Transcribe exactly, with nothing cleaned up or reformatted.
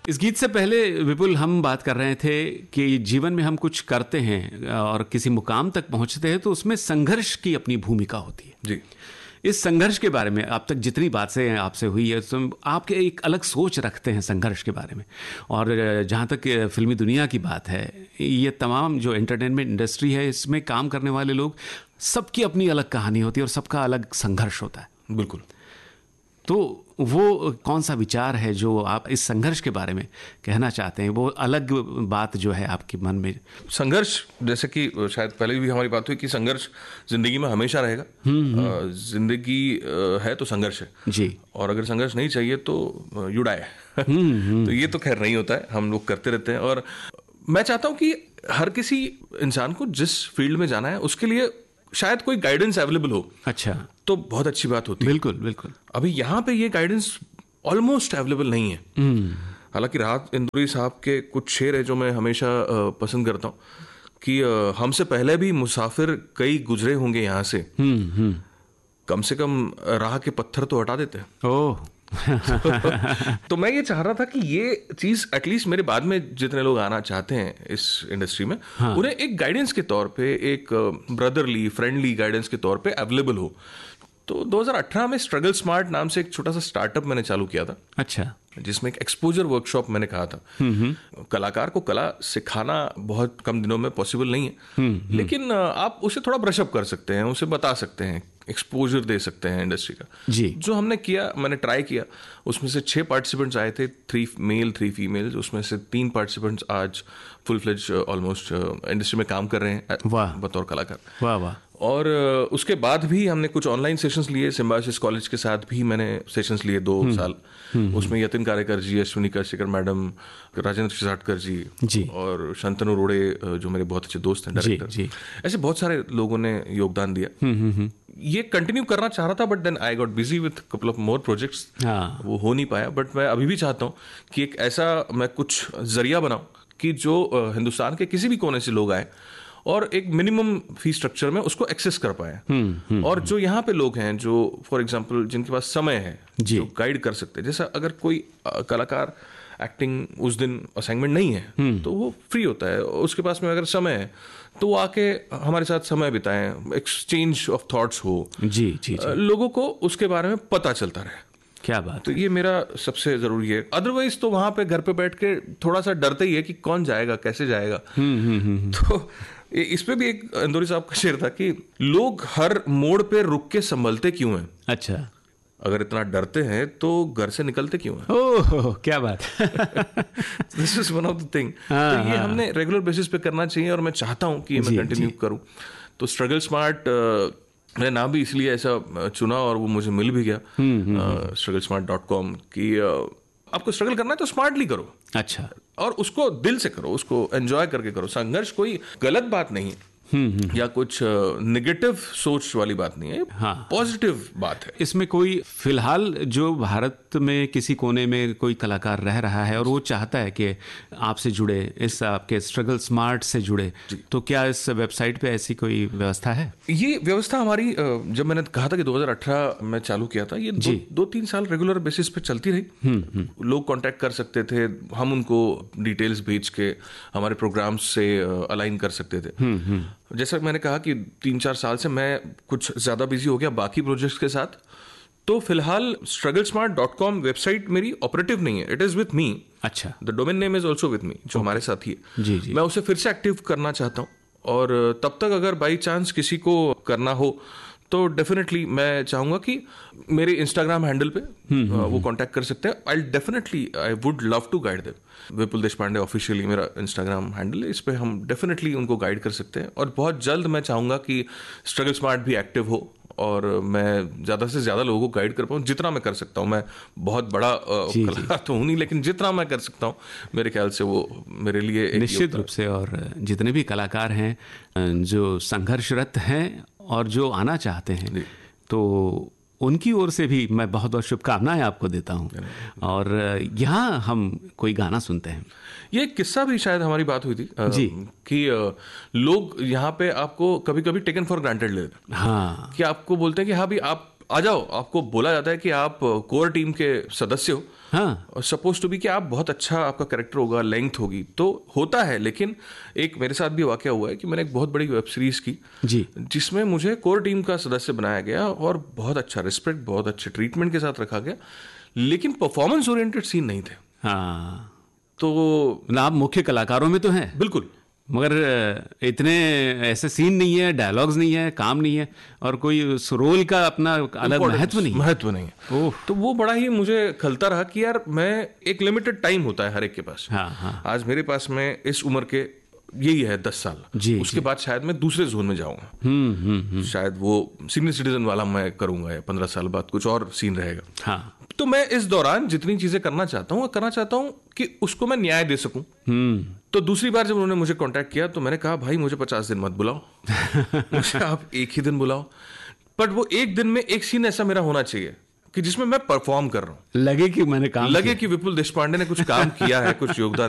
इस गीत से पहले विपुल हम बात कर रहे थे कि जीवन में हम कुछ करते हैं और किसी मुकाम तक पहुंचते हैं तो उसमें संघर्ष की अपनी भूमिका होती है। जी, इस संघर्ष के बारे में अब तक जितनी बातें आपसे हुई है तो आपके एक अलग सोच रखते हैं संघर्ष के बारे में। और जहाँ तक फिल्मी दुनिया की बात है, ये तमाम जो एंटरटेनमेंट इंडस्ट्री है इसमें काम करने वाले लोग सबकी अपनी अलग कहानी होती है और सबका अलग संघर्ष होता है। बिल्कुल। तो वो कौन सा विचार है जो आप इस संघर्ष के बारे में कहना चाहते हैं, वो अलग बात जो है आपके मन में? संघर्ष, जैसे कि शायद पहले भी हमारी बात हुई कि संघर्ष जिंदगी में हमेशा रहेगा। जिंदगी है तो संघर्ष है जी, और अगर संघर्ष नहीं चाहिए तो युड़ा है। तो ये तो खैर नहीं होता है, हम लोग करते रहते हैं। और मैं चाहता हूँ कि हर किसी इंसान को जिस फील्ड में जाना है उसके लिए शायद कोई गाइडेंस अवेलेबल हो। अच्छा, तो बहुत अच्छी बात होती है। बिल्कुल बिल्कुल। अभी यहाँ पे ये गाइडेंस ऑलमोस्ट अवेलेबल नहीं है। हालांकि राहत इंदौरी साहब के कुछ शेर है जो मैं हमेशा पसंद करता हूँ कि हमसे पहले भी मुसाफिर कई गुजरे होंगे यहाँ से, कम से कम राह के पत्थर तो हटा देते हैं। ओह तो मैं ये चाह रहा था कि ये चीज एटलीस्ट मेरे बाद में जितने लोग आना चाहते हैं इस इंडस्ट्री में, हाँ, उन्हें एक गाइडेंस के तौर पे, एक ब्रदरली फ्रेंडली गाइडेंस के तौर पे अवेलेबल हो। तो दो हज़ार अठारह में स्ट्रगल स्मार्ट नाम से एक छोटा सा स्टार्टअप मैंने चालू किया था। अच्छा। जिसमें एक एक्सपोजर वर्कशॉप मैंने कहा था। कलाकार को कला सिखाना बहुत कम दिनों में पॉसिबल नहीं है, लेकिन आप उसे थोड़ा ब्रशअप कर सकते हैं, उसे बता सकते हैं, एक्सपोजर दे सकते हैं इंडस्ट्री का। जी। जो हमने किया, मैंने ट्राई किया, उसमें से छह पार्टिसिपेंट्स आए थे, थ्री मेल थ्री फीमेल, उसमें से तीन पार्टिसिपेंट्स आज फुल फ्लेज ऑलमोस्ट इंडस्ट्री में काम कर रहे हैं बतौर कलाकार। वाह वाह। और उसके बाद भी हमने कुछ ऑनलाइन सेशंस लिए, सिम्बायोसिस कॉलेज के साथ भी मैंने सेशंस लिए दो साल। उसमें यतिन कारेकर जी, अश्विनी काशिकर मैडम, राजेंद्र शिसाटकर जी, जी और शंतनु रोड़े जो मेरे बहुत अच्छे दोस्त हैं डायरेक्टर, जी, जी। ऐसे बहुत सारे लोगों ने योगदान दिया। ये कंटिन्यू करना चाह रहा था but then I got busy with couple of more projects, वो हो नहीं पाया। बट मैं अभी भी चाहता हूँ कि एक ऐसा मैं कुछ जरिया बनाऊं कि जो हिंदुस्तान के किसी भी कोने से लोग आए और एक मिनिमम फी स्ट्रक्चर में उसको एक्सेस कर पाए। और जो यहाँ पे लोग हैं जो फॉर एग्जांपल जिनके पास समय है, जो गाइड कर सकते हैं, जैसा अगर कोई कलाकार एक्टिंग उस दिन असाइनमेंट नहीं है तो वो फ्री होता है, उसके पास में अगर समय है तो वो आके हमारे साथ समय बिताएं, एक्सचेंज ऑफ थॉट्स हो, जी, जी, जी। लोगों को उसके बारे में पता चलता रहे। क्या बात। तो ये मेरा सबसे जरूरी है। अदरवाइज तो वहां पे घर पे बैठ के थोड़ा सा डरते ही है कि कौन जाएगा, कैसे जाएगा। तो इस पे भी एक इंदौरी साहब का शेर था कि लोग हर मोड़ पे रुक के संभलते क्यों हैं। अच्छा। अगर इतना डरते हैं तो घर से निकलते क्यों हैं। ओह क्या बात। This is one of the thing. तो ये हमने रेगुलर बेसिस पे करना चाहिए और मैं चाहता हूं कि मैं कंटिन्यू करूं। तो स्ट्रगल स्मार्ट मैंने नाम भी इसलिए ऐसा चुना और वो मुझे मिल भी गया, स्ट्रगल स्मार्ट डॉट कॉम, कि आपको स्ट्रगल करना है तो स्मार्टली करो। अच्छा। और उसको दिल से करो, उसको एंजॉय करके करो। संघर्ष कोई गलत बात नहीं है या कुछ नेगेटिव सोच वाली बात नहीं है, हाँ, पॉजिटिव बात है। इसमें कोई फिलहाल जो भारत में किसी कोने में कोई कलाकार रह रहा है और वो चाहता है कि आपसे जुड़े, इस आपके स्ट्रगल स्मार्ट से जुड़े, तो क्या इस वेबसाइट पे ऐसी कोई व्यवस्था है? ये व्यवस्था हमारी, जब मैंने कहा था कि दो हज़ार अठारह में चालू किया था, ये दो, दो तीन साल रेगुलर बेसिस पे चलती रही। लोग कांटेक्ट कर सकते थे, हम उनको डिटेल्स भेज के हमारे प्रोग्राम्स से अलाइन कर सकते थे। जैसा मैंने कहा कि तीन चार साल से मैं कुछ ज्यादा बिजी हो गया बाकी प्रोजेक्ट्स के साथ, तो फिलहाल struggle smart dot com website मेरी ऑपरेटिव नहीं है, इट इज विथ मी। अच्छा। The domain name is also with me, जो हमारे साथ ही है। जी, जी। मैं उसे फिर से एक्टिव करना चाहता हूँ और तब तक अगर बाई चांस किसी को करना हो तो डेफिनेटली मैं चाहूंगा कि मेरे इंस्टाग्राम हैंडल पे वो कांटेक्ट कर सकते हैं। I definitely I would love to guide them. Vipul Deshpande officially मेरा इंस्टाग्राम हैंडल है, इस पे हम डेफिनेटली उनको गाइड कर सकते हैं। और बहुत जल्द मैं चाहूंगा कि स्ट्रगल स्मार्ट भी एक्टिव हो और मैं ज्यादा से ज्यादा लोगों को गाइड कर पाऊँ, जितना मैं कर सकता हूँ। मैं बहुत बड़ा कलाकार तो हूँ नहीं, लेकिन जितना मैं कर सकता हूँ मेरे ख्याल से वो मेरे लिए निश्चित रूप से। और जितने भी कलाकार हैं जो संघर्षरत हैं और जो आना चाहते हैं, तो उनकी ओर से भी मैं बहुत बहुत शुभकामनाएं आपको देता हूं। और यहाँ हम कोई गाना सुनते हैं। ये एक किस्सा भी शायद हमारी बात हुई थी जी, कि लोग यहाँ पे आपको कभी कभी टेकन फॉर ग्रांटेड ले लेते हैं। हाँ, कि आपको बोलते हैं कि हाँ भी आप आ जाओ, आपको बोला जाता है कि आप कोर टीम के सदस्य हो, हाँ, सपोज टू बी कि आप बहुत अच्छा, आपका कैरेक्टर होगा, लेंथ होगी, तो होता है। लेकिन एक मेरे साथ भी वाकया हुआ है कि मैंने एक बहुत बड़ी वेब सीरीज की जी, जिसमें मुझे कोर टीम का सदस्य बनाया गया और बहुत अच्छा रिस्पेक्ट, बहुत अच्छे ट्रीटमेंट के साथ रखा गया, लेकिन परफॉर्मेंस ओरिएंटेड सीन नहीं थे। हाँ, तो ना आप मुख्य कलाकारों में तो हैं, बिल्कुल, मगर इतने ऐसे सीन नहीं है, डायलॉग्स नहीं है, काम नहीं है, और कोई उस रोल का अपना अलग महत्व नहीं है। महत्व नहीं है। ओह, तो वो बड़ा ही मुझे खलता रहा कि यार, मैं एक लिमिटेड टाइम होता है हर एक के पास। हाँ, हाँ, आज मेरे पास में इस उम्र के यही है दस साल, जी, उसके जी। बाद शायद मैं दूसरे जोन में जाऊंगा, हम्म हम्म हम्म, शायद वो सीनियर सिटीजन वाला मैं करूंगा, या पंद्रह साल बाद कुछ और सीन रहेगा। हाँ, तो मैं इस दौरान जितनी चीजें करना चाहता हूँ करना चाहता हूँ कि उसको मैं न्याय दे सकूं। हम्म, तो दूसरी बार जब उन्होंने मुझे कांटेक्ट किया तो मैंने कहा, भाई मुझे पचास दिन मत बुलाओ, मुझे आप एक ही दिन बुलाओ, बट वो एक दिन में एक सीन ऐसा मेरा होना चाहिए कि जिसमें मैं परफॉर्म कर रहा हूँ, लगे कि मैंने काम लगे किया। कि विपुल देशपांडे ने कुछ काम किया है, कुछ योगदान